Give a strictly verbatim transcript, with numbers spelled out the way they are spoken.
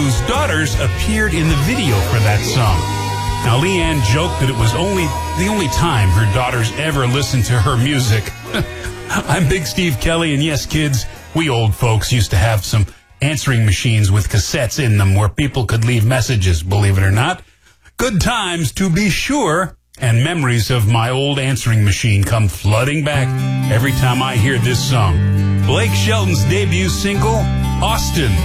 whose daughters appeared in the video for that song. Now, Leanne joked that it was only the only time her daughters ever listened to her music. I'm Big Steve Kelly, and yes, kids, we old folks used to have some answering machines with cassettes in them where people could leave messages, believe it or not. Good times, to be sure, and memories of my old answering machine come flooding back every time I hear this song. Blake Shelton's debut single, Austin.